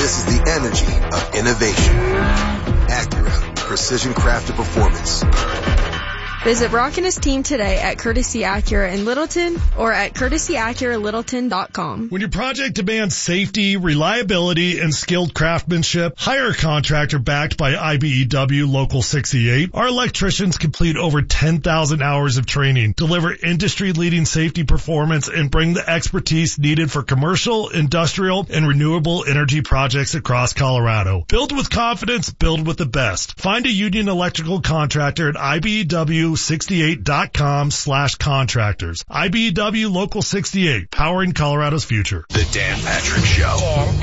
This is the energy of innovation. Acura, precision crafted performance. Visit Brock and his team today at Courtesy Acura in Littleton or at courtesyacuralittleton.com. When your project demands safety, reliability, and skilled craftsmanship, hire a contractor backed by IBEW Local 68. Our electricians complete over 10,000 hours of training, deliver industry-leading safety performance, and bring the expertise needed for commercial, industrial, and renewable energy projects across Colorado. Build with confidence, build with the best. Find a union electrical contractor at IBEW68.com/contractors. IBEW Local 68, powering Colorado's future. The Dan Patrick Show. Dan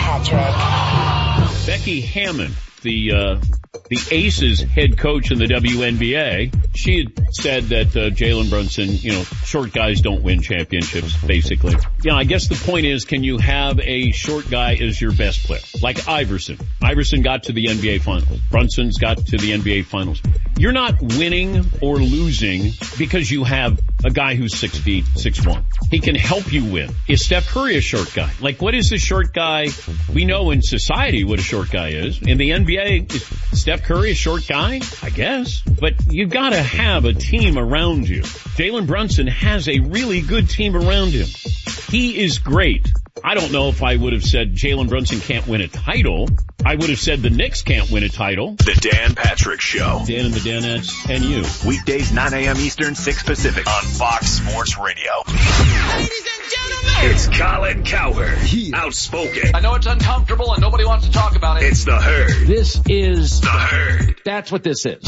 Patrick. Becky Hammond, the Aces head coach in the WNBA, she had said that Jalen Brunson, short guys don't win championships, basically. I guess the point is, can you have a short guy as your best player? Like Iverson. Iverson got to the NBA Finals. Brunson's got to the NBA Finals. You're not winning or losing because you have a guy who's 6 feet, 6'1". He can help you win. Is Steph Curry a short guy? Like, what is a short guy? We know in society what a short guy is. In the NBA, is Steph Curry a short guy? I guess. But you gotta have a team around you. Jalen Brunson has a really good team around him. He is great. I don't know if I would have said Jalen Brunson can't win a title. I would have said the Knicks can't win a title. The Dan Patrick Show. Dan and the Danettes and you. Weekdays 9 a.m. Eastern, 6 Pacific on Fox Sports Radio. Ladies and gentlemen, it's Colin Cowherd. Outspoken. I know it's uncomfortable and nobody wants to talk about it. It's the Herd. This is the Herd. That's what this is.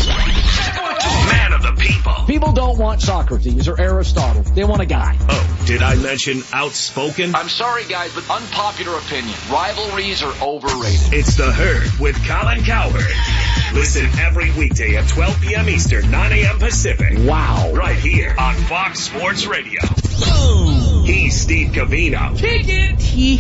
Man of the people. People don't want Socrates or Aristotle. They want a guy. Oh, did I mention outspoken? I'm sorry, guys, but unpopular opinion. Rivalries are overrated. It's the Herd with Colin Cowherd. Listen every weekday at 12 p.m. Eastern, 9 a.m. Pacific. Wow. Right here on Fox Sports Radio. Boom. He's Steve Covino. kick it.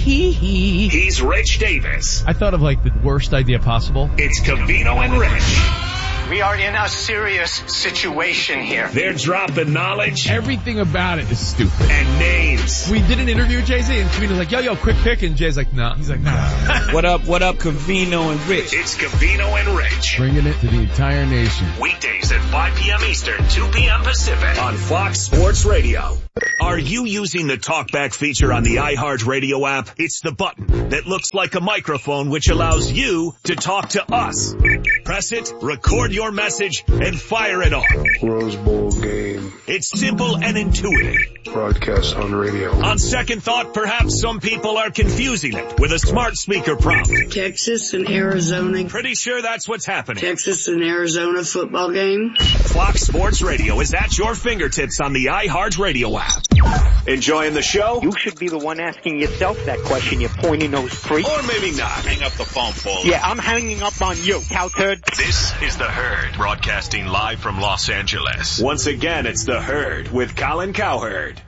He's Rich Davis. I thought of the worst idea possible. It's Covino and Rich. We are in a serious situation here. They're dropping knowledge. Everything about it is stupid. And names. We did an interview with Jay-Z and Covino's like, yo, quick pick. And Jay's like, nah. He's like, nah. What up, Covino and Rich? It's Covino and Rich. Bringing it to the entire nation. Weekdays at 5 p.m. Eastern, 2 p.m. Pacific on Fox Sports Radio. Are you using the TalkBack feature on the iHeartRadio app? It's the button that looks like a microphone which allows you to talk to us. Press it, record your message, and fire it off. Rose Bowl game. It's simple and intuitive. Broadcast on radio. On second thought, perhaps some people are confusing it with a smart speaker prompt. Texas and Arizona. Pretty sure that's what's happening. Texas and Arizona football game. Fox Sports Radio is at your fingertips on the iHeartRadio app. Enjoying the show? You should be the one asking yourself that question, you pointy nose freak. Or maybe not. Hang up the phone, Paul. Yeah, I'm hanging up on you, cow turd. This is The Herd, broadcasting live from Los Angeles. Once again, it's The Herd with Colin Cowherd.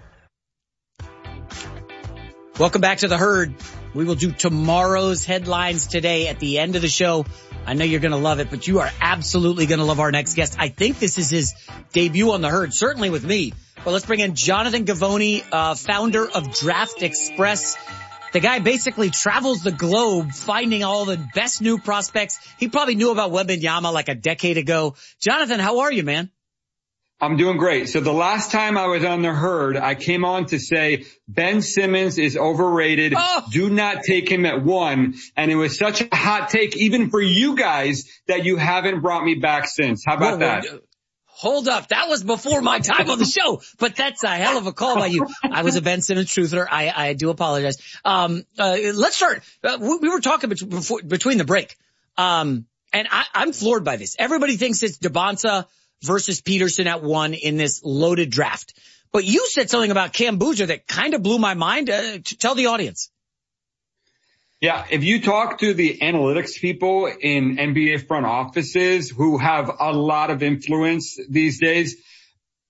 Welcome back to The Herd. We will do tomorrow's headlines today at the end of the show. I know you're going to love it, but you are absolutely going to love our next guest. I think this is his debut on The Herd, certainly with me. Well, let's bring in Jonathan Givony, founder of Draft Express. The guy basically travels the globe finding all the best new prospects. He probably knew about Wembanyama like a decade ago. Jonathan, how are you, man? I'm doing great. So the last time I was on The Herd, I came on to say Ben Simmons is overrated. Oh. Do not take him at 1. And it was such a hot take, even for you guys, that you haven't brought me back since. How about that? Hold up. That was before my time on the show, but that's a hell of a call by you. I was a Ben Simmons truther. I do apologize. Let's start. We were talking between the break. And I'm floored by this. Everybody thinks it's DeBonta versus Peterson at 1 in this loaded draft. But you said something about Cam Boozer that kind of blew my mind. Tell the audience. Yeah, if you talk to the analytics people in NBA front offices who have a lot of influence these days,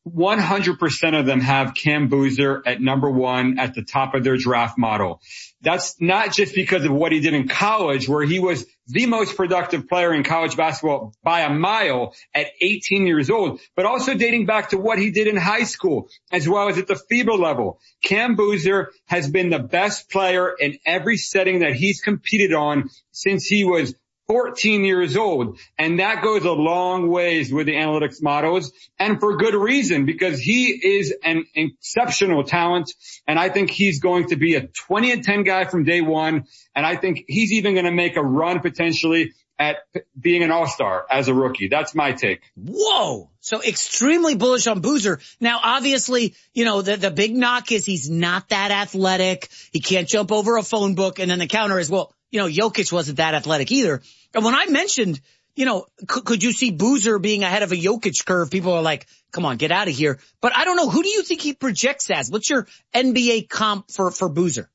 100% of them have Cam Boozer at number 1 at the top of their draft model. That's not just because of what he did in college, where he was the most productive player in college basketball by a mile at 18 years old, but also dating back to what he did in high school, as well as at the FIBA level. Cam Boozer has been the best player in every setting that he's competed on since he was 14 years old. And that goes a long ways with the analytics models, and for good reason, because he is an exceptional talent. And I think he's going to be a 20-10 guy from day one. And I think he's even going to make a run potentially at being an all-star as a rookie. That's my take. Whoa. So extremely bullish on Boozer. Now, obviously, the big knock is he's not that athletic. He can't jump over a phone book. And then the counter is, well, Jokic wasn't that athletic either. And when I mentioned, could you see Boozer being ahead of a Jokic curve? People are like, come on, get out of here. But I don't know. Who do you think he projects as? What's your NBA comp for Boozer?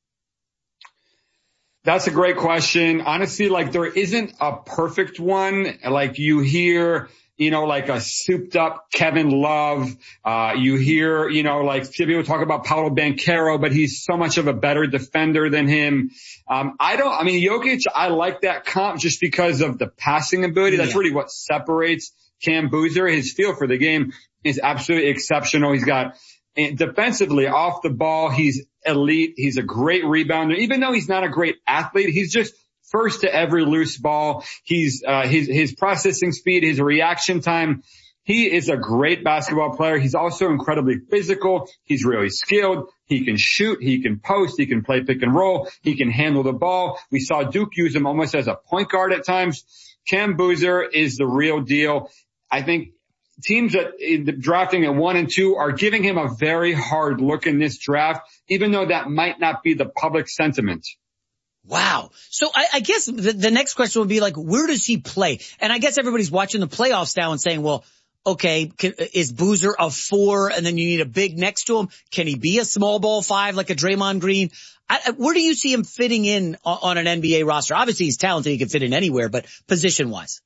That's a great question. Honestly, there isn't a perfect one. You hear, like a souped up Kevin Love. You hear, people talk about Paolo Banchero, but he's so much of a better defender than him. Jokic, I like that comp just because of the passing ability. That's really what separates Cam Boozer. His feel for the game is absolutely exceptional. He's got defensively off the ball. He's elite. He's a great rebounder. Even though he's not a great athlete, he's just first to every loose ball. He's, his processing speed, his reaction time. He is a great basketball player. He's also incredibly physical. He's really skilled. He can shoot. He can post. He can play pick and roll. He can handle the ball. We saw Duke use him almost as a point guard at times. Cam Boozer is the real deal. I think teams that drafting at 1 and 2 are giving him a very hard look in this draft, even though that might not be the public sentiment. Wow. So I guess the next question would be where does he play? And I guess everybody's watching the playoffs now and saying, well, okay, is Boozer a 4 and then you need a big next to him? Can he be a small ball 5 like a Draymond Green? Where do you see him fitting in on an NBA roster? Obviously he's talented. He can fit in anywhere, but position wise.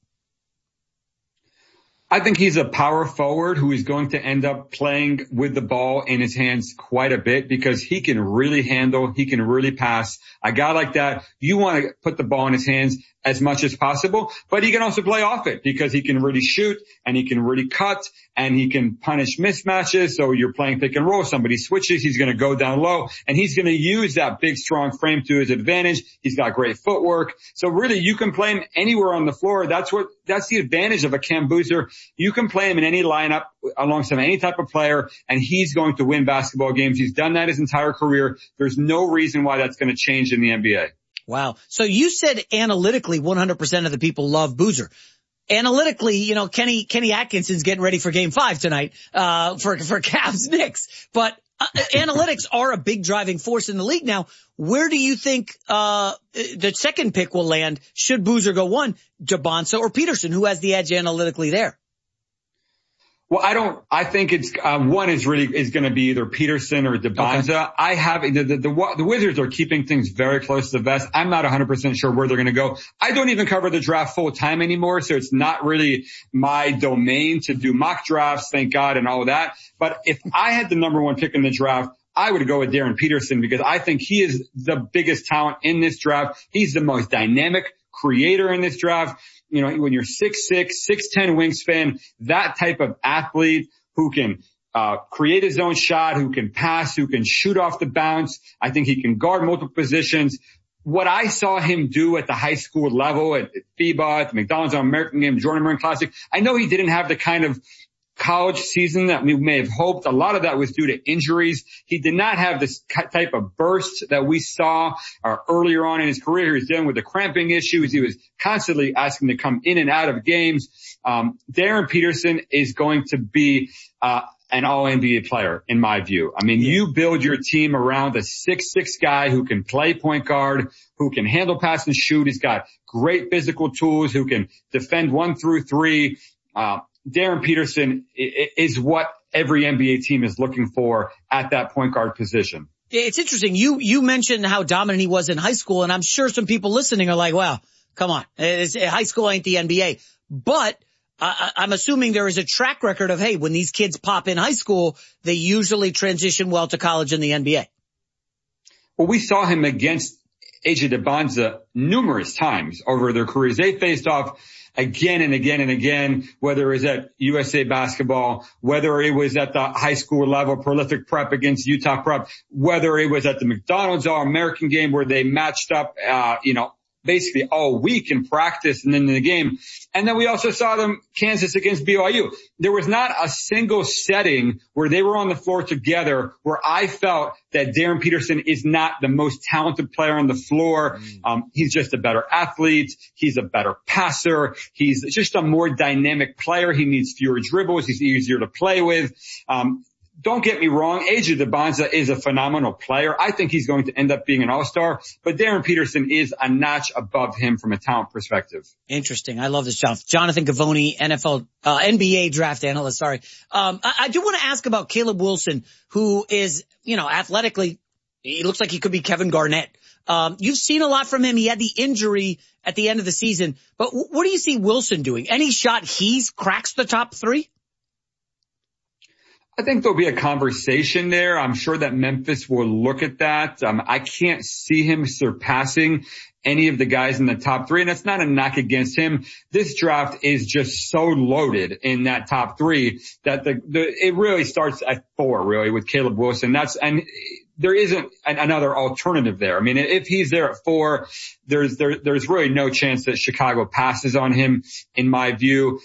I think he's a power forward who is going to end up playing with the ball in his hands quite a bit because he can really handle, he can really pass. A guy like that, you want to put the ball in his hands as much as possible, but he can also play off it because he can really shoot and he can really cut and he can punish mismatches. So you're playing pick and roll, somebody switches, he's going to go down low and he's going to use that big strong frame to his advantage. He's got great footwork. So really you can play him anywhere on the floor. That's the advantage of a Cam Boozer. You can play him in any lineup alongside any type of player and he's going to win basketball games. He's done that his entire career. There's no reason why that's going to change in the NBA. Wow. So you said analytically 100% of the people love Boozer. Analytically, Kenny Atkinson's getting ready for game 5 tonight, for Cavs Knicks. But analytics are a big driving force in the league now. Where do you think, the second pick will land? Should Boozer go 1, Jabonsa or Peterson? Who has the edge analytically there? Well, I think it's, 1 is going to be either Peterson or Jabonsa. Okay. The Wizards are keeping things very close to the vest. I'm not 100% sure where they're going to go. I don't even cover the draft full time anymore, so it's not really my domain to do mock drafts, thank God, and all of that. But if I had the number 1 pick in the draft, I would go with Darren Peterson because I think he is the biggest talent in this draft. He's the most dynamic creator in this draft. When you're 6'6", 6'10" wingspan, that type of athlete who can create his own shot, who can pass, who can shoot off the bounce. I think he can guard multiple positions. What I saw him do at the high school level, at FIBA, at the McDonald's All-American Game, Jordan Martin Classic, I know he didn't have the kind of college season that we may have hoped. A lot of that was due to injuries. He did not have this type of burst that we saw earlier on in his career. He was dealing with the cramping issues. He was constantly asking to come in and out of games. Darren Peterson is going to be an all-NBA player, in my view. You build your team around a 6'6" guy who can play point guard, who can handle, pass, and shoot. He's got great physical tools, who can defend 1 through 3. Darren Peterson is what every NBA team is looking for at that point guard position. It's interesting. You mentioned how dominant he was in high school, and I'm sure some people listening are like, wow, come on. High school ain't the NBA. But I'm assuming there is a track record of, hey, when these kids pop in high school, they usually transition well to college and the NBA. Well, we saw him against AJ Dybonza numerous times over their careers. They faced off again and again and again, whether it was at USA Basketball, whether it was at the high school level, Prolific Prep against Utah Prep, whether it was at the McDonald's All-American game where they matched up, basically all week in practice and then in the game. And then we also saw them Kansas against BYU. There was not a single setting where they were on the floor together where I felt that Darren Peterson is not the most talented player on the floor. He's just a better athlete. He's a better passer. He's just a more dynamic player. He needs fewer dribbles. He's easier to play with. Don't get me wrong, AJ Dybonza is a phenomenal player. I think he's going to end up being an all-star, but Darren Peterson is a notch above him from a talent perspective. Interesting. I love this, Jonathan Givony, NBA draft analyst. Sorry. I do want to ask about Caleb Wilson, who is, athletically, he looks like he could be Kevin Garnett. You've seen a lot from him. He had the injury at the end of the season, but what do you see Wilson doing? Any shot he's cracks the top three? I think there'll be a conversation there. I'm sure that Memphis will look at that. I can't see him surpassing any of the guys in the top three, and that's not a knock against him. This draft is just so loaded in that top three that it really starts at 4, really, with Caleb Wilson. And there isn't another alternative there. I mean, if he's there at 4, there's really no chance that Chicago passes on him, in my view.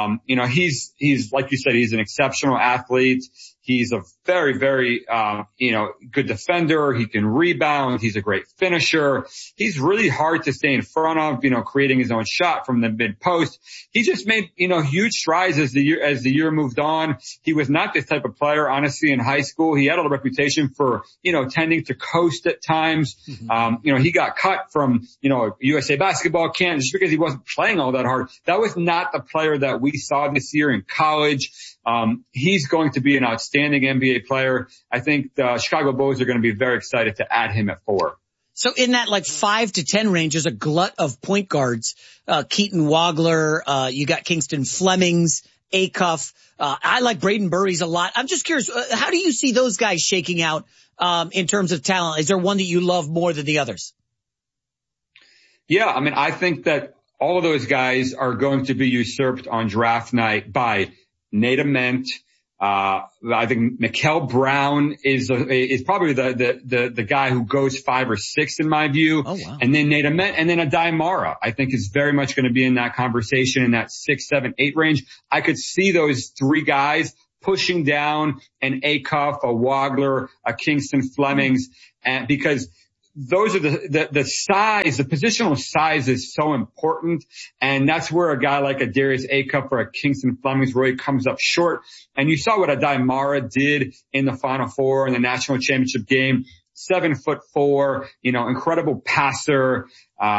He's like you said, he's an exceptional athlete. He's a very, very, good defender. He can rebound. He's a great finisher. He's really hard to stay in front of, creating his own shot from the mid post. He just made, huge strides as the year moved on. He was not this type of player, honestly, in high school. He had a reputation for, tending to coast at times. He got cut from, USA Basketball camp just because he wasn't playing all that hard. That was not the player that we saw this year in college. He's going to be an outstanding NBA player. I think the Chicago Bulls are going to be very excited to add him at 4. So in that 5 to 10 range, there's a glut of point guards. Keaton Wagler, you got Kingston Flemings, Acuff. I like Braden Burries a lot. I'm just curious, how do you see those guys shaking out, in terms of talent? Is there one that you love more than the others? Yeah, I mean, I think that all of those guys are going to be usurped on draft night by Nate Ament. I think Mikal Brown is probably the guy who goes 5 or 6 in my view. Oh, wow. And then Nate Ament and then Adai Mara, I think is very much going to be in that conversation in that 6, 7, 8 range. I could see those 3 guys pushing down an Acuff, a Wagler, a Kingston Flemings, and because those are the size, the positional size is so important. And that's where a guy like a Darius Acuff or a Kingston Flemings really comes up short. And you saw what Adai Mara did in the Final Four in the national championship game. 7'4", incredible passer.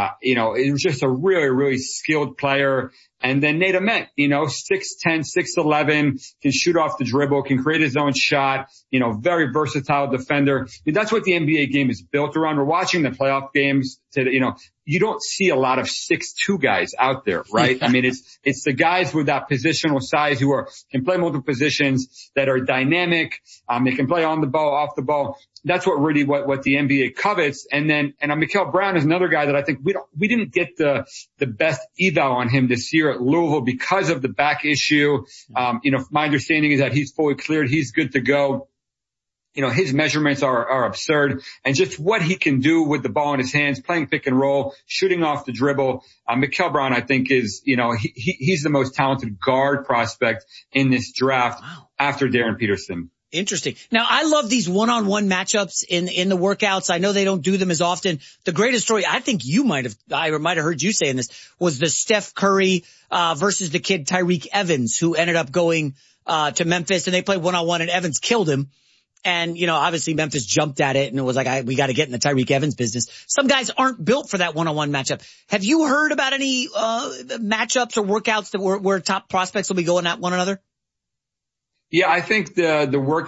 It was just a really, really skilled player. And then Nate Ament, 6'10", 6'11", can shoot off the dribble, can create his own shot, very versatile defender. That's what the NBA game is built around. We're watching the playoff games today, you don't see a lot of 6'2" guys out there, right? I mean, it's the guys with that positional size who can play multiple positions, that are dynamic. They can play on the ball, off the ball. That's what really what the NBA covets. And Mikal Brown is another guy that I think we didn't get the best eval on him this year at Louisville because of the back issue. My understanding is that he's fully cleared. He's good to go. His measurements are absurd, and just what he can do with the ball in his hands, playing pick and roll, shooting off the dribble. Mikal Brown, I think is, he's the most talented guard prospect in this draft. Wow. After Darren Peterson. Interesting. Now, I love these one-on-one matchups in the workouts. I know they don't do them as often. The greatest story, I think I might have heard you saying this, was the Steph Curry, versus the kid Tyreke Evans, who ended up going, to Memphis, and they played one-on-one, and Evans killed him. And, obviously Memphis jumped at it and it was like, we got to get in the Tyreke Evans business. Some guys aren't built for that one-on-one matchup. Have you heard about any, matchups or workouts that where top prospects will be going at one another? Yeah, I think the workout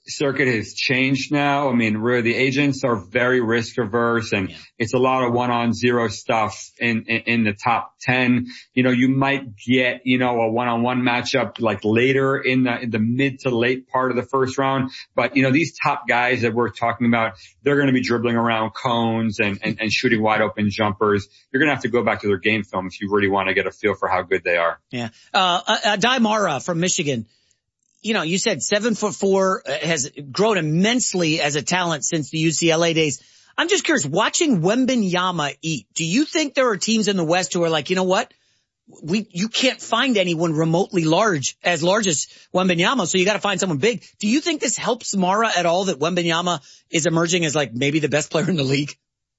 circuit has changed now. I mean, really the agents are very risk averse, and it's a lot of 1-on-0 stuff in the top 10. You know, you might get, you know, a 1-on-1 matchup like later in the mid to late part of the first round. But, you know, these top guys that we're talking about, they're going to be dribbling around cones and shooting wide open jumpers. You're going to have to go back to their game film if you really want to get a feel for how good they are. Yeah. Aday Mara from Michigan. You know, you said 7'4", has grown immensely as a talent since the UCLA days. I'm just curious, watching Wembanyama eat, do you think there are teams in the West who are like, you know what? You can't find anyone remotely as large as Wembanyama, so you got to find someone big. Do you think this helps Mara at all that Wembanyama is emerging as like maybe the best player in the league?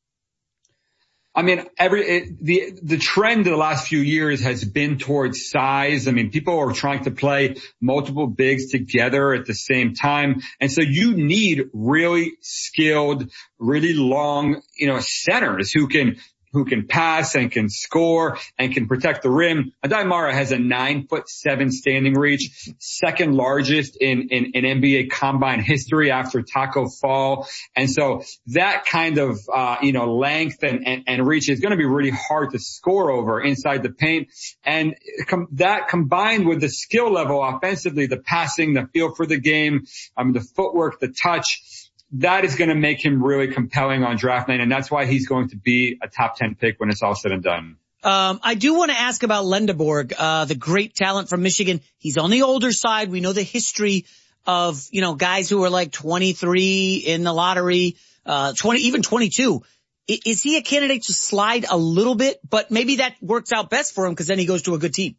I mean, the trend of the last few years has been towards size. I mean, people are trying to play multiple bigs together at the same time. And so you need really skilled, really long, you know, centers who can pass and can score and can protect the rim. Aday Mara has a 9'7" standing reach, second largest in NBA combine history after Taco Fall. And so that kind of, you know, length and reach is going to be really hard to score over inside the paint. And that combined with the skill level offensively, the passing, the feel for the game, the footwork, the touch, that is going to make him really compelling on draft night, and that's why he's going to be a top 10 pick when it's all said and done. I do want to ask about Lendeborg, the great talent from Michigan. He's on the older side. We know the history of, you know, guys who are like 23 in the lottery, even 22. Is he a candidate to slide a little bit? But maybe that works out best for him because then he goes to a good team.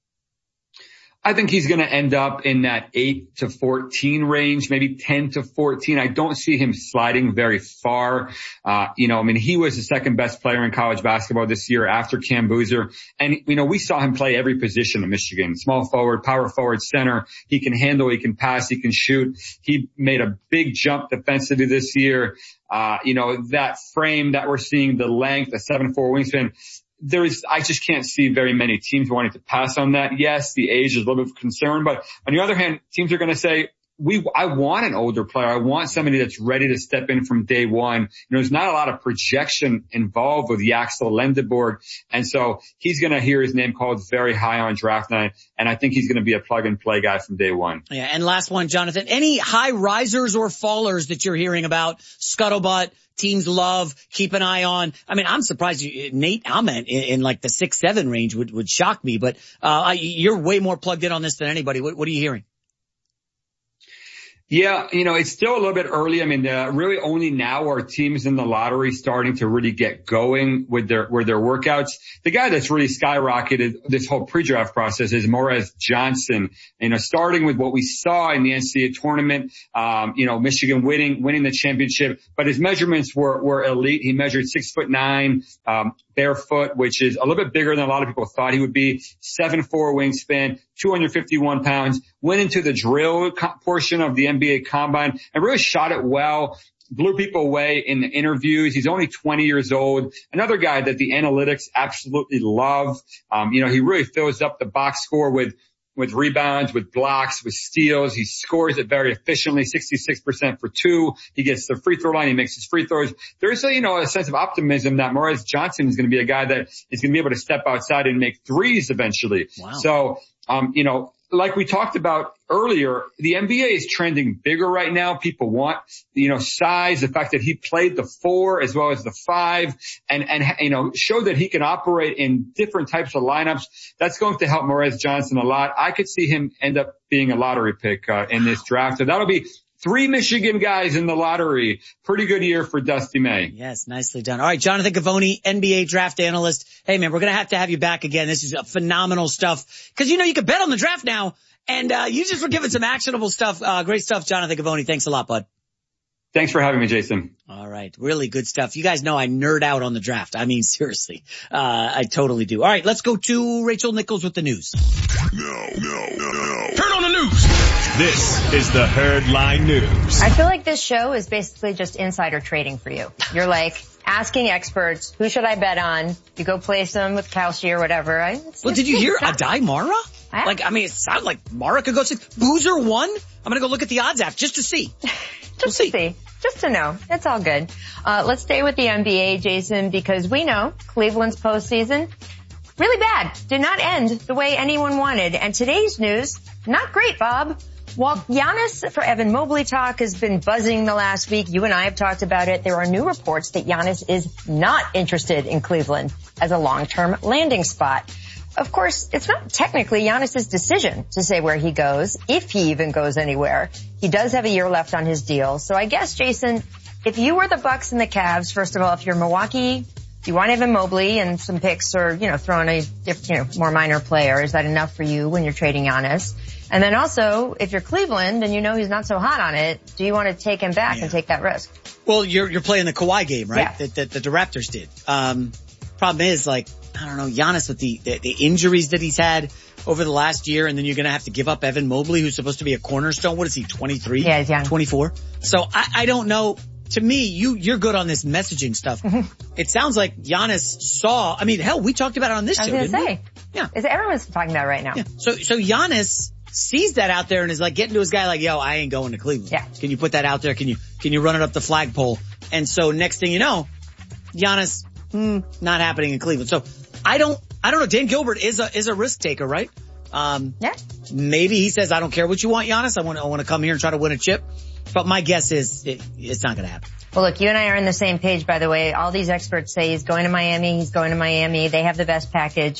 I think he's going to end up in that 8 to 14 range, maybe 10 to 14. I don't see him sliding very far. You know, I mean, he was the second best player in college basketball this year after Cam Boozer. And, you know, we saw him play every position in Michigan. Small forward, power forward, center. He can handle, he can pass, he can shoot. He made a big jump defensively this year. You know, that frame that we're seeing, the length, the 7'4" wingspan. I just can't see very many teams wanting to pass on that. Yes, the age is a little bit of concern, but on the other hand, teams are going to say, I want an older player. I want somebody that's ready to step in from day one. You know, there's not a lot of projection involved with Yaxel Lendeborg. And so he's going to hear his name called very high on draft night. And I think he's going to be a plug and play guy from day one. Yeah. And last one, Jonathan, any high risers or fallers that you're hearing about? Scuttlebutt, teams love, keep an eye on. I mean, I'm surprised Nate Ament in like the 6'7" range would shock me, but, you're way more plugged in on this than anybody. What are you hearing? Yeah, you know, it's still a little bit early. I mean, really only now are teams in the lottery starting to really get going with their workouts. The guy that's really skyrocketed this whole pre-draft process is Morez Johnson. You know, starting with what we saw in the NCAA tournament, you know, Michigan winning the championship, but his measurements were elite. He measured 6'9", barefoot, which is a little bit bigger than a lot of people thought he would be. 7'4" wingspan, 251 pounds, went into the drill portion of the NBA combine and really shot it well, blew people away in the interviews. He's only 20 years old. Another guy that the analytics absolutely love. You know, he really fills up the box score with rebounds, with blocks, with steals. He scores it very efficiently, 66% for two. He gets the free throw line. He makes his free throws. There's a sense of optimism that Morez Johnson is going to be a guy that is going to be able to step outside and make threes eventually. Wow. So, you know, like we talked about earlier, the NBA is trending bigger right now. People want, you know, size, the fact that he played the 4 as well as the 5 and, you know, show that he can operate in different types of lineups. That's going to help Morez Johnson a lot. I could see him end up being a lottery pick, in this draft. So that'll be 3 Michigan guys in the lottery. Pretty good year for Dusty May. Yes, nicely done. All right, Jonathan Givony, NBA draft analyst. Hey, man, we're going to have you back again. This is phenomenal stuff. Because, you know, you can bet on the draft now. And you just were giving some actionable stuff. Great stuff, Jonathan Givony. Thanks a lot, bud. Thanks for having me, Jason. All right. Really good stuff. You guys know I nerd out on the draft. I mean, seriously. I totally do. All right, let's go to Rachel Nichols with the news. No. Turn on the news. This is the Herdline News. I feel like this show is basically just insider trading for you. You're like asking experts, who should I bet on? You go place them with Kalshi or whatever. Well, did you hear Aday Mara? Like, I mean, it sounds like Mara could go 6. Boozer won? I'm going to go look at the odds app just to see. Just to see. Just to know. It's all good. Let's stay with the NBA, Jason, because we know Cleveland's postseason, really bad. Did not end the way anyone wanted. And today's news, not great, Bob. While Giannis for Evan Mobley talk has been buzzing the last week, you and I have talked about it, there are new reports that Giannis is not interested in Cleveland as a long-term landing spot. Of course, it's not technically Giannis's decision to say where he goes, if he even goes anywhere. He does have a year left on his deal. So I guess, Jason, if you were the Bucks and the Cavs, first of all, if you're Milwaukee, do you want Evan Mobley and some picks or, throw in a more minor player? Is that enough for you when you're trading Giannis? And then also, if you're Cleveland and you know he's not so hot on it, do you want to take him back and take that risk? Well, you're playing the Kawhi game, right? Yeah. That the Raptors did. Problem is, I don't know, Giannis with the injuries that he's had over the last year, and then you're going to have to give up Evan Mobley, who's supposed to be a cornerstone. What is he, 23? Yeah, he's young. 24? So I don't know. To me, you're good on this messaging stuff. Mm-hmm. It sounds like Giannis saw, hell, we talked about it on this show, didn't we? Yeah. Everyone's talking about it right now. Yeah. So Giannis sees that out there and is getting to his guy yo, I ain't going to Cleveland. Yeah. Can you put that out there? Can you run it up the flagpole? And so next thing you know, Giannis, not happening in Cleveland. So I don't know. Dan Gilbert is a risk taker, right? Yeah. Maybe he says, I don't care what you want, Giannis. I want to come here and try to win a chip. But my guess is it's not going to happen. Well, look, you and I are on the same page, by the way. All these experts say he's going to Miami. He's going to Miami. They have the best package.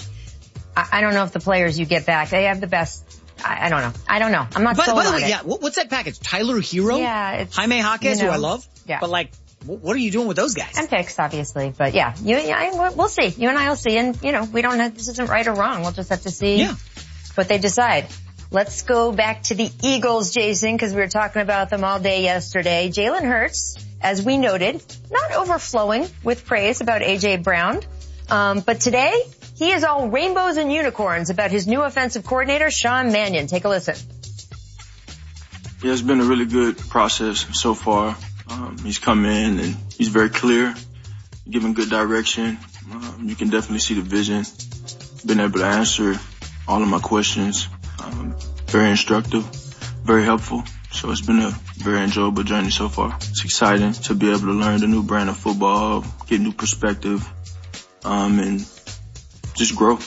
I don't know if the players you get back, they have the best. I don't know. I'm not sold on it. By the way, yeah, what's that package? Tyler Hero? Yeah. It's, Jaime Jaquez, who I love. Yeah. But what are you doing with those guys? And picks, obviously. But yeah, we'll see. You and I will see. And, we don't know, this isn't right or wrong. We'll just have to see what they decide. Let's go back to the Eagles, Jason, because we were talking about them all day yesterday. Jalen Hurts, as we noted, not overflowing with praise about A.J. Brown. But today, he is all rainbows and unicorns about his new offensive coordinator, Sean Mannion. Take a listen. Yeah, it's been a really good process so far. He's come in and he's very clear, giving good direction. You can definitely see the vision. Been able to answer all of my questions. Very instructive, very helpful. So it's been a very enjoyable journey so far. It's exciting to be able to learn the new brand of football, get new perspective, and just grow.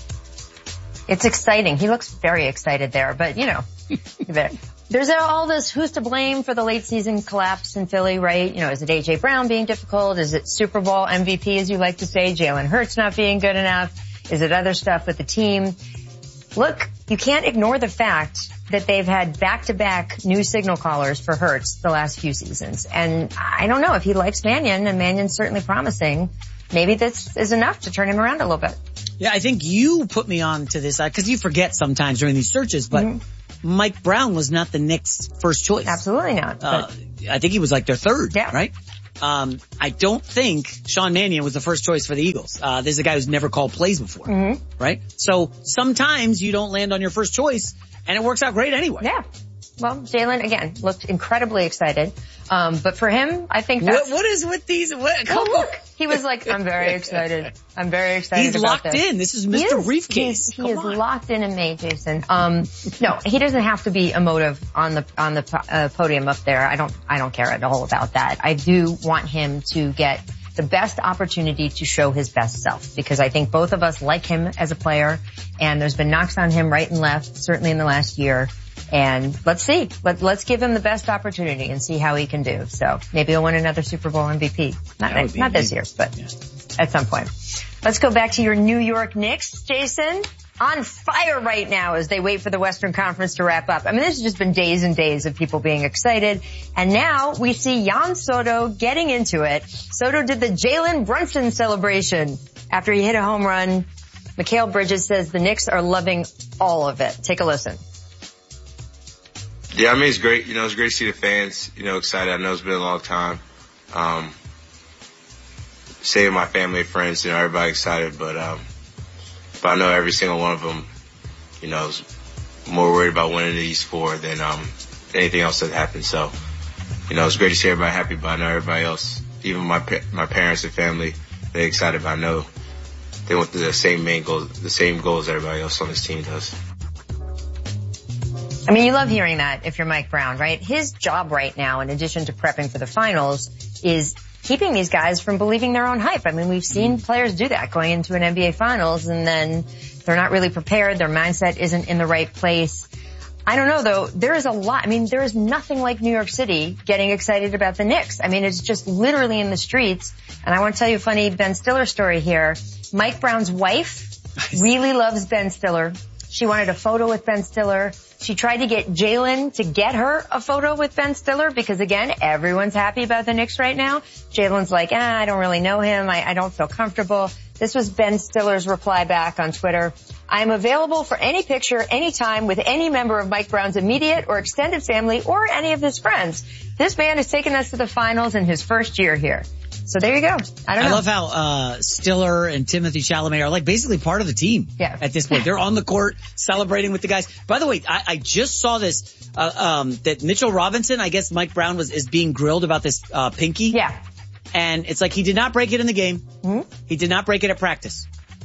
It's exciting. He looks very excited there, but there's all this who's to blame for the late season collapse in Philly, right? Is it A.J. Brown being difficult? Is it Super Bowl MVP, as you like to say, Jalen Hurts not being good enough? Is it other stuff with the team? Look, you can't ignore the fact that they've had back-to-back new signal callers for Hurts the last few seasons. And I don't know if he likes Mannion, and Mannion's certainly promising. Maybe this is enough to turn him around a little bit. Yeah, I think you put me on to this, because you forget sometimes during these searches, but Mike Brown was not the Knicks' first choice. Absolutely not. I think he was their third, right? I don't think Sean Mannion was the first choice for the Eagles. There's a guy who's never called plays before, right? So sometimes you don't land on your first choice, and it works out great anyway. Yeah. Well, Jalen, again, looked incredibly excited. But for him, I think that's... What is with these... Look, he was I'm very excited. I'm very excited He's about locked in. This is Mr. Briefcase. He is locked in May, Jason. No, he doesn't have to be emotive on the podium up there. I don't care at all about that. I do want him to get the best opportunity to show his best self, because I think both of us like him as a player, and there's been knocks on him right and left, certainly in the last year. And let's see. Let's give him the best opportunity and see how he can do. So maybe he'll win another Super Bowl MVP. Not this year, but at some point. Let's go back to your New York Knicks, Jason. On fire right now as they wait for the Western Conference to wrap up. This has just been days and days of people being excited. And now we see Jan Soto getting into it. Soto did the Jalen Brunson celebration after he hit a home run. Mikal Bridges says the Knicks are loving all of it. Take a listen. Yeah, it's great. It's great to see the fans, excited. I know it's been a long time. Saving my family and friends, everybody excited, but I know every single one of them, is more worried about winning these four than anything else that happened. So, it's great to see everybody happy, but I know everybody else, even my parents and family, they're excited, but I know they want the same main goals, the same goals everybody else on this team does. I mean, you love hearing that if you're Mike Brown, right? His job right now, in addition to prepping for the finals, is keeping these guys from believing their own hype. I mean, we've seen players do that going into an NBA finals, and then they're not really prepared. Their mindset isn't in the right place. I don't know, though. There is a lot. I mean, there is nothing like New York City getting excited about the Knicks. I mean, it's just literally in the streets. And I want to tell you a funny Ben Stiller story here. Mike Brown's wife really loves Ben Stiller. She wanted a photo with Ben Stiller. She tried to get Jalen to get her a photo with Ben Stiller because, again, everyone's happy about the Knicks right now. Jalen's like, I don't really know him. I don't feel comfortable. This was Ben Stiller's reply back on Twitter. I am available for any picture, anytime, with any member of Mike Brown's immediate or extended family or any of his friends. This man has taken us to the finals in his first year here. So there you go. I don't know. I love how Stiller and Timothy Chalamet are like basically part of the team at this point. They're on the court celebrating with the guys. By the way, I just saw this that Mitchell Robinson, I guess Mike Brown is being grilled about this pinky. Yeah. And it's like he did not break it in the game. Mm-hmm. He did not break it at practice.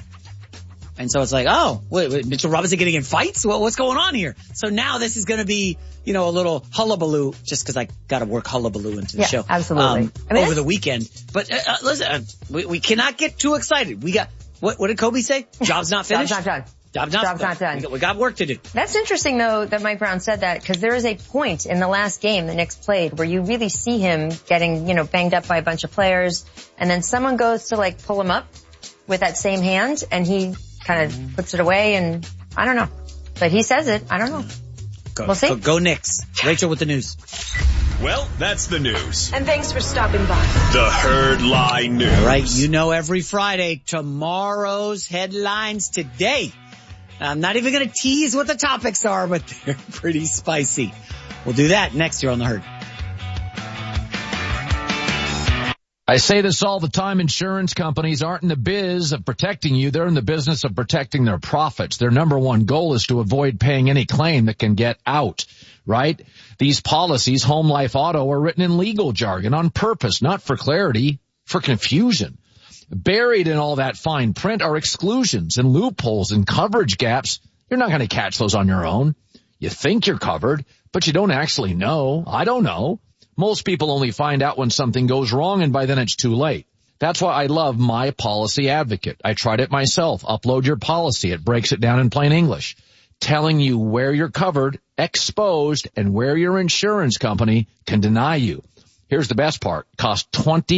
And so it's like, wait, Mitchell Robinson getting in fights? Well, what's going on here? So now this is going to be, a little hullabaloo, just because I got to work hullabaloo into the show. Absolutely. Over the weekend. But listen, we cannot get too excited. We got, what did Kobe say? Job's not finished? Job's not done. Job's not done. We got work to do. That's interesting, though, that Mike Brown said that, because there is a point in the last game the Knicks played where you really see him getting, banged up by a bunch of players, and then someone goes to, pull him up with that same hand, and he kind of puts it away, and I don't know. But he says it. I don't know. We'll see. Go Knicks. Rachel with the news. Well, that's the news. And thanks for stopping by. The Herd Lie News. All right, every Friday, tomorrow's headlines today. I'm not even going to tease what the topics are, but they're pretty spicy. We'll do that next year on The Herd. I say this all the time. Insurance companies aren't in the biz of protecting you. They're in the business of protecting their profits. Their number one goal is to avoid paying any claim that can get out, right? These policies, home, life, auto, are written in legal jargon on purpose, not for clarity, for confusion. Buried in all that fine print are exclusions and loopholes and coverage gaps. You're not going to catch those on your own. You think you're covered, but you don't actually know. I don't know. Most people only find out when something goes wrong, and by then it's too late. That's why I love My Policy Advocate. I tried it myself. Upload your policy. It breaks it down in plain English, telling you where you're covered, exposed, and where your insurance company can deny you. Here's the best part. It costs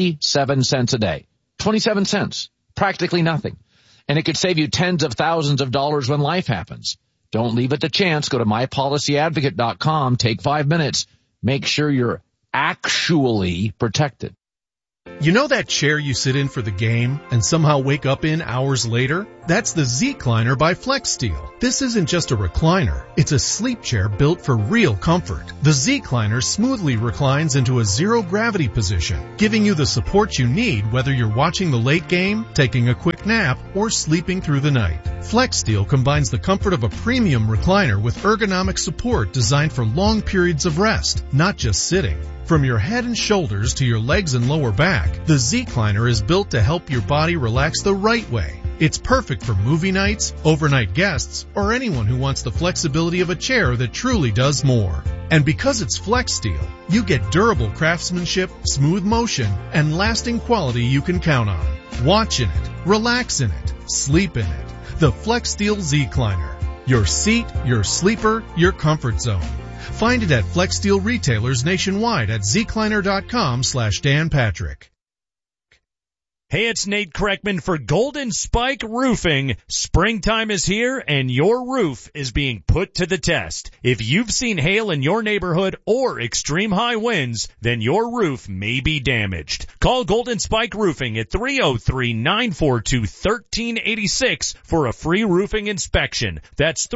27 cents a day. 27 cents. Practically nothing. And it could save you tens of thousands of dollars when life happens. Don't leave it to chance. Go to mypolicyadvocate.com. Take 5 minutes. Make sure you're actually protected. You know that chair you sit in for the game and somehow wake up in hours later? That's the Z-Cliner by FlexSteel. This isn't just a recliner. It's a sleep chair built for real comfort. The Z-Cliner smoothly reclines into a zero-gravity position, giving you the support you need whether you're watching the late game, taking a quick nap, or sleeping through the night. FlexSteel combines the comfort of a premium recliner with ergonomic support designed for long periods of rest, not just sitting. From your head and shoulders to your legs and lower back, the Z-Cliner is built to help your body relax the right way. It's perfect for movie nights, overnight guests, or anyone who wants the flexibility of a chair that truly does more. And because it's FlexSteel, you get durable craftsmanship, smooth motion, and lasting quality you can count on. Watch in it, relax in it, sleep in it. The FlexSteel Z-Cliner. Your seat, your sleeper, your comfort zone. Find it at FlexSteel retailers nationwide at zcliner.com/Dan Patrick. Hey, it's Nate Kreckman for Golden Spike Roofing. Springtime is here and your roof is being put to the test. If you've seen hail in your neighborhood or extreme high winds, then your roof may be damaged. Call Golden Spike Roofing at 303-942-1386 for a free roofing inspection. That's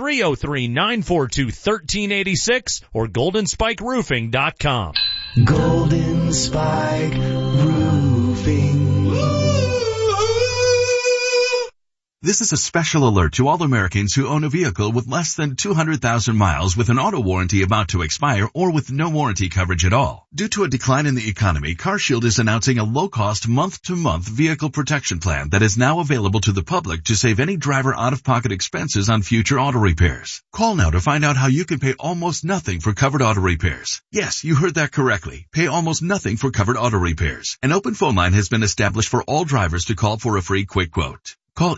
303-942-1386 or goldenspikeroofing.com. Golden Spike Roofing. This is a special alert to all Americans who own a vehicle with less than 200,000 miles with an auto warranty about to expire or with no warranty coverage at all. Due to a decline in the economy, CarShield is announcing a low-cost month-to-month vehicle protection plan that is now available to the public to save any driver out-of-pocket expenses on future auto repairs. Call now to find out how you can pay almost nothing for covered auto repairs. Yes, you heard that correctly. Pay almost nothing for covered auto repairs. An open phone line has been established for all drivers to call for a free quick quote. Call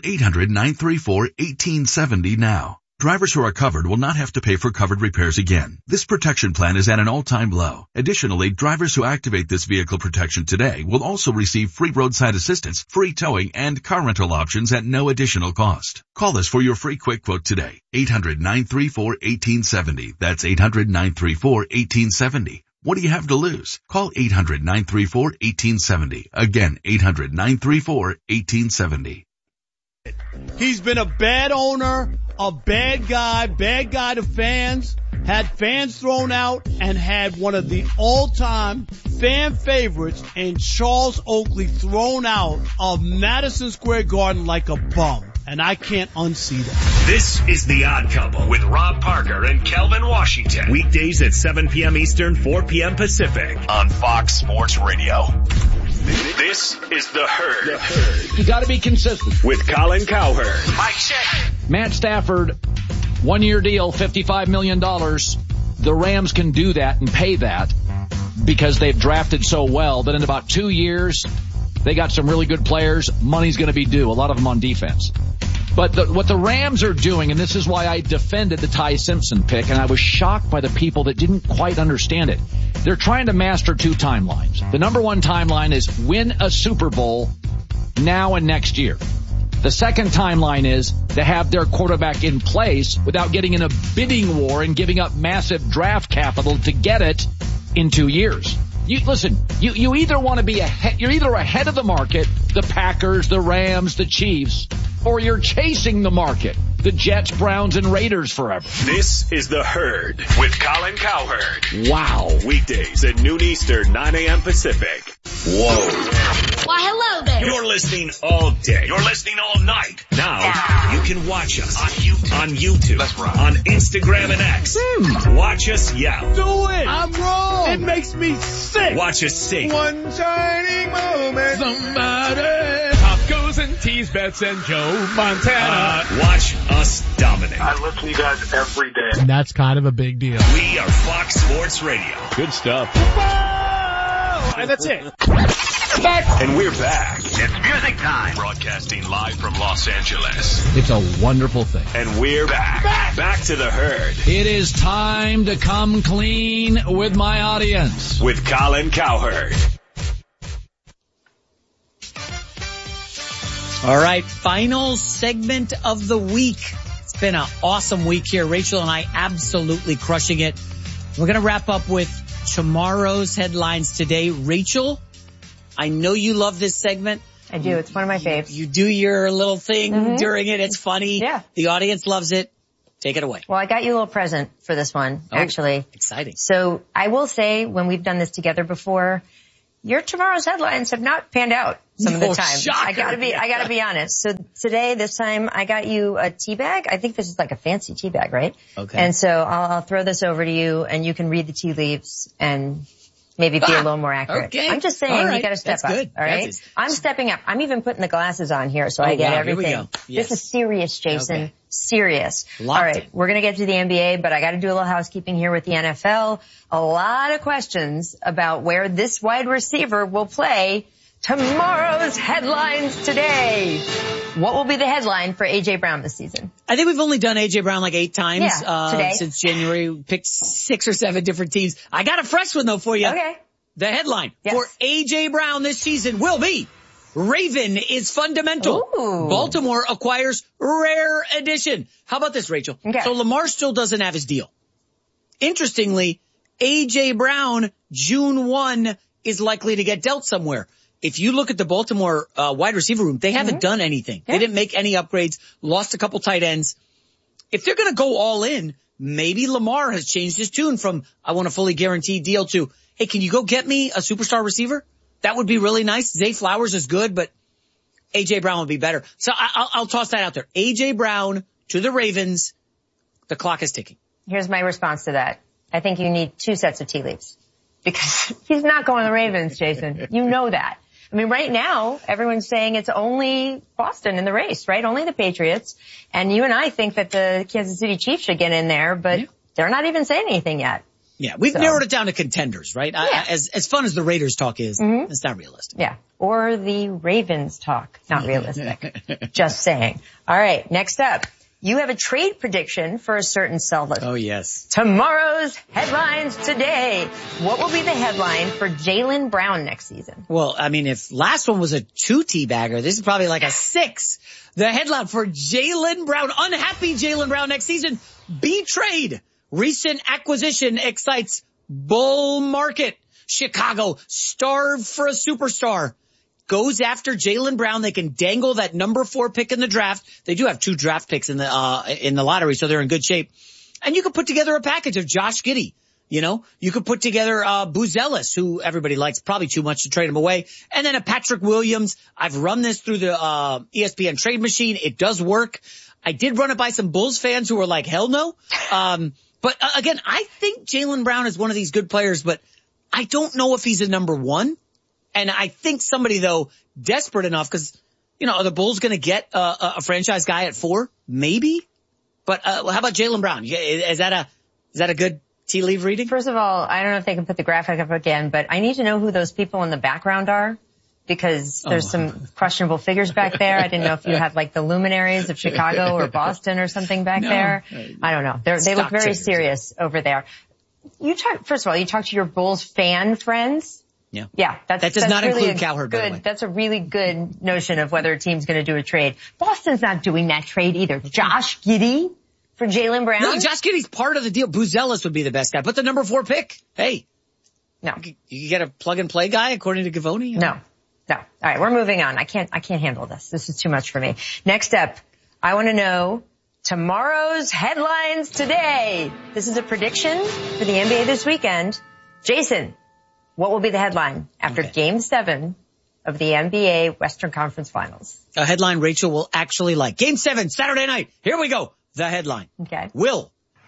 800-934-1870 now. Drivers who are covered will not have to pay for covered repairs again. This protection plan is at an all-time low. Additionally, drivers who activate this vehicle protection today will also receive free roadside assistance, free towing, and car rental options at no additional cost. Call us for your free quick quote today. 800-934-1870. That's 800-934-1870. What do you have to lose? Call 800-934-1870. Again, 800-934-1870. He's been a bad owner, a bad guy to fans, had fans thrown out, and had one of the all-time fan favorites in Charles Oakley thrown out of Madison Square Garden like a bum. And I can't unsee that. This is The Odd Couple with Rob Parker and Kelvin Washington. Weekdays at 7 p.m. Eastern, 4 p.m. Pacific on Fox Sports Radio. This is The Herd. You gotta be consistent. With Colin Cowherd. Mike check. Matt Stafford, 1-year deal, $55 million. The Rams can do that and pay that because they've drafted so well that in about 2 years, they got some really good players. Money's going to be due, a lot of them on defense. But what the Rams are doing, and this is why I defended the Ty Simpson pick, and I was shocked by the people that didn't quite understand it. They're trying to master two timelines. The number one timeline is win a Super Bowl now and next year. The second timeline is to have their quarterback in place without getting in a bidding war and giving up massive draft capital to get it in 2 years. You either want to be you're either ahead of the market, the Packers, the Rams, the Chiefs, or you're chasing the market, the Jets, Browns, and Raiders forever. This is The Herd with Colin Cowherd. Wow. Weekdays at noon Eastern, 9 a.m. Pacific. Whoa. Why, hello there. You're listening all day. You're listening all night. Now, you can watch us on YouTube, on Instagram and X. Watch us yell. Do it. I'm wrong. It makes me sick. Watch us sing. One shining moment. Somebody. Pop goes and tease bets and Joe Montana. Watch us dominate. I listen to you guys every day. And that's kind of a big deal. We are Fox Sports Radio. Good stuff. And that's it. And we're back. It's music time. Broadcasting live from Los Angeles. It's a wonderful thing. And we're back. Back to The Herd. It is time to come clean with my audience. With Colin Cowherd. All right, final segment of the week. It's been an awesome week here. Rachel and I absolutely crushing it. We're going to wrap up with tomorrow's headlines today. Rachel, I know you love this segment. I do. It's one of my faves. You do your little thing during it. It's funny. Yeah. The audience loves it. Take it away. Well, I got you a little present for this one, actually. Exciting. So I will say, when we've done this together before, your tomorrow's headlines have not panned out some of the time. Shocker. I gotta be honest. So today, this time, I got you a tea bag. I think this is like a fancy tea bag, right? Okay. And so I'll throw this over to you, and you can read the tea leaves and maybe be a little more accurate. Okay. I'm just saying, right. you gotta step That's up. Good. All right. I'm stepping up. I'm even putting the glasses on here so I get everything. Here we go. Yes. This is serious, Jason. Okay. Serious. Locked All right. in. We're going to get to the NBA, but I got to do a little housekeeping here with the NFL. A lot of questions about where this wide receiver will play. Tomorrow's headlines today. What will be the headline for A.J. Brown this season? I think we've only done A.J. Brown like 8 times today. Since January. We picked 6 or 7 different teams. I got a fresh one, though, for you. Okay. The headline for A.J. Brown this season will be Raven is fundamental. Ooh. Baltimore acquires rare edition. How about this, Rachel? Okay. So Lamar still doesn't have his deal. Interestingly, A.J. Brown, June 1, is likely to get dealt somewhere. If you look at the Baltimore wide receiver room, they haven't done anything. Yeah. They didn't make any upgrades, lost a couple tight ends. If they're going to go all in, maybe Lamar has changed his tune from I want a fully guaranteed deal to, hey, can you go get me a superstar receiver? That would be really nice. Zay Flowers is good, but A.J. Brown would be better. So I'll toss that out there. A.J. Brown to the Ravens. The clock is ticking. Here's my response to that. I think you need 2 sets of tea leaves because he's not going to the Ravens, Jason. You know that. I mean, right now, everyone's saying it's only Boston in the race, right? Only the Patriots. And you and I think that the Kansas City Chiefs should get in there, but they're not even saying anything yet. Yeah, we've narrowed it down to contenders, right? Yeah. As fun as the Raiders talk is, it's not realistic. Yeah. Or the Ravens talk. Not realistic. Just saying. All right. Next up. You have a trade prediction for a certain seller. Oh, yes. Tomorrow's headlines today. What will be the headline for Jaylen Brown next season? Well, I mean, if last one was a 2-teabagger, this is probably like a 6. The headline for Jaylen Brown, unhappy Jaylen Brown next season, B-trade. Recent acquisition excites bull market. Chicago starved for a superstar. Goes after Jaylen Brown. They can dangle that number 4 pick in the draft. They do have 2 draft picks in the lottery, so they're in good shape. And you could put together a package of Josh Giddey. You know, you could put together Booz Ellis, who everybody likes, probably too much to trade him away. And then a Patrick Williams. I've run this through the ESPN trade machine. It does work. I did run it by some Bulls fans who were like, hell no. But again, I think Jaylen Brown is one of these good players, but I don't know if he's a number 1. And I think somebody, though, desperate enough, because, you know, are the Bulls going to get a franchise guy at 4? Maybe. But how about Jaylen Brown? Is that a good tea leaf reading? First of all, I don't know if they can put the graphic up again, but I need to know who those people in the background are, because there's some questionable figures back there. I didn't know if you had like the luminaries of Chicago or Boston or something back there. I don't know. They look very serious over there. First of all, you talk to your Bulls fan friends. Yeah. That does not really include Cowherd, by the way. That's a really good notion of whether a team's going to do a trade. Boston's not doing that trade either. Josh Giddey for Jaylen Brown? No, Josh Giddey's part of the deal. Booz Ellis would be the best guy. Put the number 4 pick. Hey. No. You get a plug-and-play guy, according to Gavoni? No. All right, we're moving on. I can't handle this. This is too much for me. Next up, I want to know tomorrow's headlines today. This is a prediction for the NBA this weekend. Jason, what will be the headline after Game 7 of the NBA Western Conference Finals? A headline Rachel will actually like. Game 7, Saturday night. Here we go. The headline. Okay. Will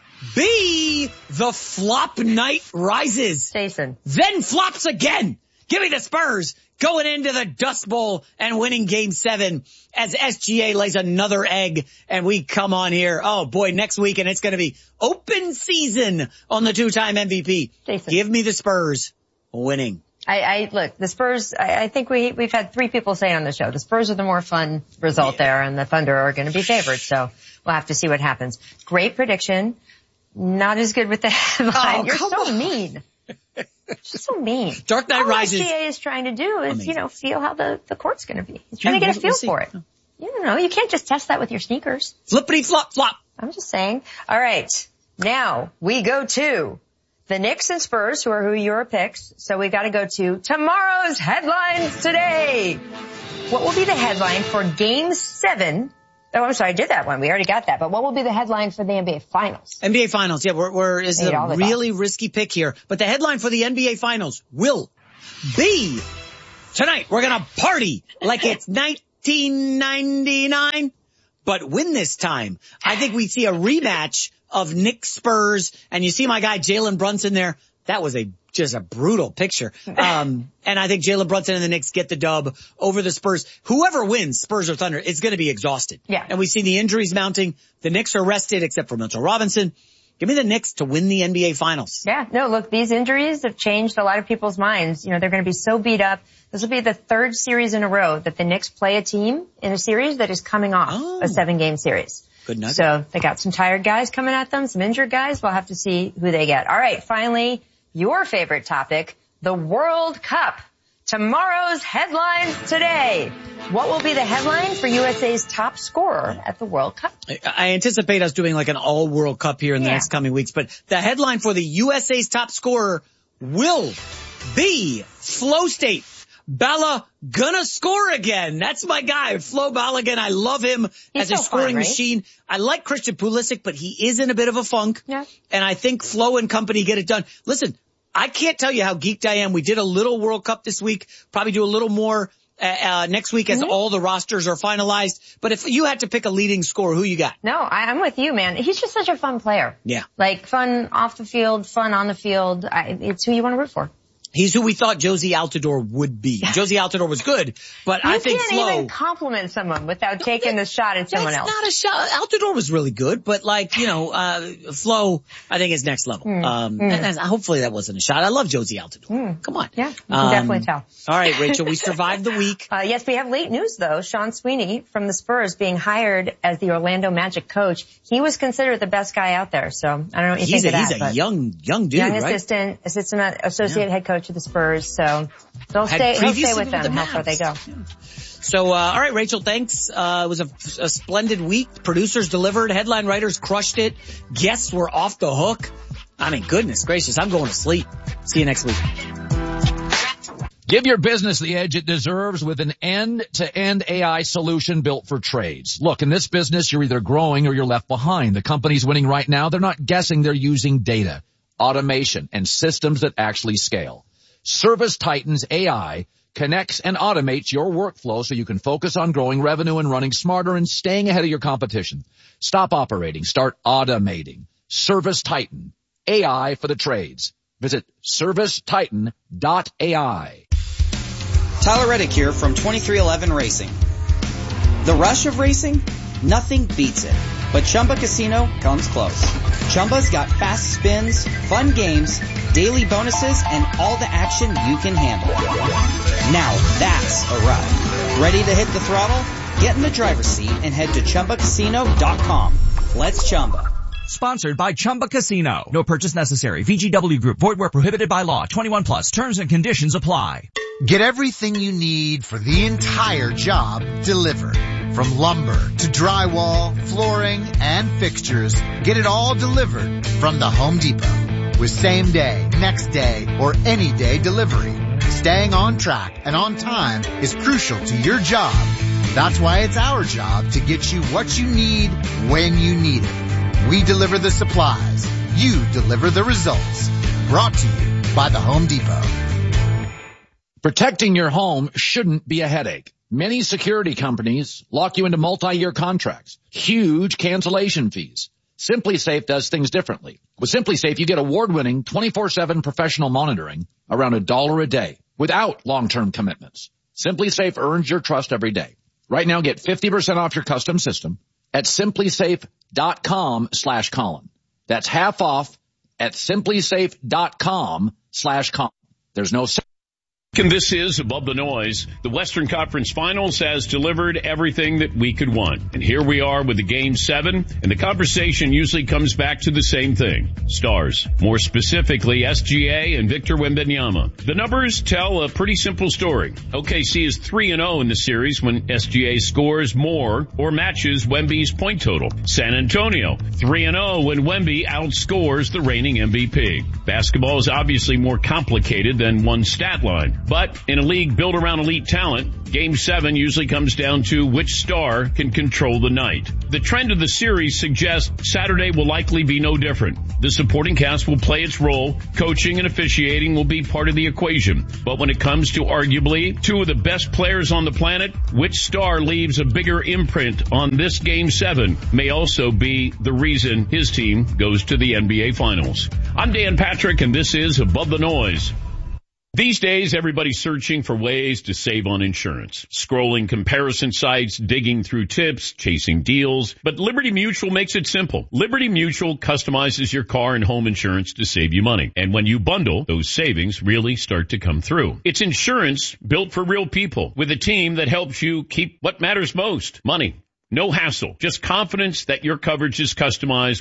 be the flop night rises. Jason. Then flops again. Give me the Spurs going into the Dust Bowl and winning Game 7 as SGA lays another egg and we come on here. Oh boy, next week and it's going to be open season on the 2-time MVP. Jason. Give me the Spurs winning. Look, the Spurs, I think we've had 3 people say on the show, the Spurs are the more fun result there and the Thunder are going to be favored. So we'll have to see what happens. Great prediction. Not as good with the headline. You're so mean. She's so mean. Dark Knight Rises. All SGA is trying to do is, feel how the court's going to be. He's trying to get a feel for it. You don't know. You can't just test that with your sneakers. Flippity flop flop. I'm just saying. All right. Now we go to the Knicks and Spurs, who are your picks. So we've got to go to tomorrow's headlines today. What will be the headline for Game 7? Oh, I'm sorry, I did that one. We already got that. But what will be the headline for the NBA Finals? NBA Finals, yeah, this is a really risky pick here. But the headline for the NBA Finals will be, tonight we're going to party like it's 1999, but win this time. I think we see a rematch of Knicks Spurs, and you see my guy Jalen Brunson there. That was just a brutal picture. And I think Jalen Brunson and the Knicks get the dub over the Spurs. Whoever wins, Spurs or Thunder, is going to be exhausted. Yeah. And we see the injuries mounting. The Knicks are rested except for Mitchell Robinson. Give me the Knicks to win the NBA Finals. Yeah. No, look, these injuries have changed a lot of people's minds. They're going to be so beat up. This will be the 3rd series in a row that the Knicks play a team in a series that is coming off a 7-game series. Good nugget. So they got some tired guys coming at them, some injured guys. We'll have to see who they get. All right. Finally, your favorite topic, the World Cup. Tomorrow's headlines today. What will be the headline for USA's top scorer at the World Cup? I anticipate us doing like an all World Cup here in the next coming weeks, but the headline for the USA's top scorer will be Flow State. Bala gonna score again. That's my guy, Flo Balogun. I love him as a scoring machine. I like Christian Pulisic, but he is in a bit of a funk. Yeah. And I think Flo and company get it done. Listen, I can't tell you how geeked I am. We did a little World Cup this week, probably do a little more next week as all the rosters are finalized. But if you had to pick a leading scorer, who you got? No, I'm with you, man. He's just such a fun player. Yeah. Like fun off the field, fun on the field. It's who you want to root for. He's who we thought Josie Altidore would be. Josie Altidore was good, but I think Flo... You can't even compliment someone without taking the shot at someone else. That's not a shot. Altidore was really good, but Flo, I think is next level. And hopefully that wasn't a shot. I love Josie Altidore. Come on. Yeah, you can definitely tell. All right, Rachel, we survived the week. Yes, we have late news though. Sean Sweeney from the Spurs being hired as the Orlando Magic coach. He was considered the best guy out there, so I don't know what you think of that. He's a young dude, young right? assistant associate head coach of the Spurs. So he'll stay with them how far they go. So, all right, Rachel, thanks. It was a splendid week. Producers delivered. Headline writers crushed it. Guests were off the hook. I mean, goodness gracious, I'm going to sleep. See you next week. Give your business the edge it deserves with an end-to-end AI solution built for trades. Look, in this business, you're either growing or you're left behind. The companies winning right now, they're not guessing, they're using data, automation, and systems that actually scale. ServiceTitan's AI connects and automates your workflow so you can focus on growing revenue and running smarter and staying ahead of your competition. Stop operating. Start automating. ServiceTitan. AI for the trades. Visit servicetitan.ai. Tyler Reddick here from 2311 Racing. The rush of racing? Nothing beats it. But Chumba Casino comes close. Chumba's got fast spins, fun games, daily bonuses, and all the action you can handle. Now that's a ride. Ready to hit the throttle? Get in the driver's seat and head to ChumbaCasino.com. Let's Chumba. Sponsored by Chumba Casino. No purchase necessary. VGW Group. Void where prohibited by law. 21 plus. Terms and conditions apply. Get everything you need for the entire job delivered. From lumber to drywall, flooring, and fixtures, get it all delivered from the Home Depot. With same day, next day, or any day delivery. Staying on track and on time is crucial to your job. That's why it's our job to get you what you need when you need it. We deliver the supplies. You deliver the results. Brought to you by the Home Depot. Protecting your home shouldn't be a headache. Many security companies lock you into multi-year contracts, huge cancellation fees. SimpliSafe does things differently. With SimpliSafe, you get award-winning 24/7 professional monitoring around $1 a day without long-term commitments. SimpliSafe earns your trust every day. Right now, get 50% off your custom system at simplysafe.com/Colin. That's half off at simplysafe.com/Colin. There's no... And this is Above the Noise. The Western Conference Finals has delivered everything that we could want. And here we are with the Game 7, and the conversation usually comes back to the same thing. Stars. More specifically, SGA and Victor Wembanyama. The numbers tell a pretty simple story. OKC is 3-0 in the series when SGA scores more or matches Wemby's point total. San Antonio, 3-0 when Wemby outscores the reigning MVP. Basketball is obviously more complicated than one stat line. But in a league built around elite talent, Game 7 usually comes down to which star can control the night. The trend of the series suggests Saturday will likely be no different. The supporting cast will play its role. Coaching and officiating will be part of the equation. But when it comes to arguably two of the best players on the planet, which star leaves a bigger imprint on this Game 7 may also be the reason his team goes to the NBA Finals. I'm Dan Patrick, and this is Above the Noise. These days, everybody's searching for ways to save on insurance. Scrolling comparison sites, digging through tips, chasing deals. But Liberty Mutual makes it simple. Liberty Mutual customizes your car and home insurance to save you money. And when you bundle, those savings really start to come through. It's insurance built for real people with a team that helps you keep what matters most, money. No hassle, just confidence that your coverage is customized